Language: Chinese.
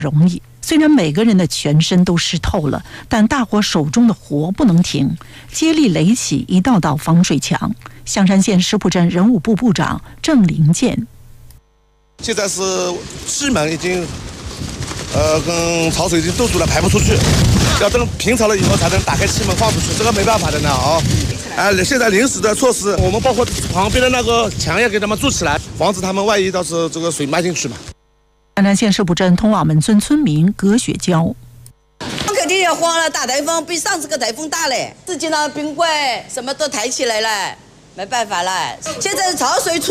容易。虽然每个人的全身都湿透了，但大伙手中的活不能停，接力垒起一道道防水墙。象山县石浦镇人武部部长郑林健： 现在是气门已经，跟潮水已经堵住了，排不出去，要等平潮了以后才能打开气门放出去，这个没办法的呢啊。现在临时的措施，我们包括旁边的那个墙也给他们筑起来，防止他们万一到时候这个水漫进去嘛。 象山县石浦镇通瓦门村村民葛雪娇： 肯定也慌了，大台风比上次个台风大嘞，自己呢冰柜什么都抬起来了，没办法了，现在是潮水出。